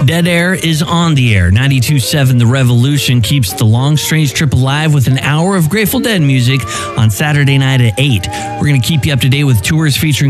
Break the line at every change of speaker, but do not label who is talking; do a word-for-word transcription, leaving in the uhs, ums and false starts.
Dead Air is on the air. ninety-two point seven The Revolution keeps the long, strange trip alive with an hour of Grateful Dead music on Saturday night at eight. We're going to keep you up to date with tours featuring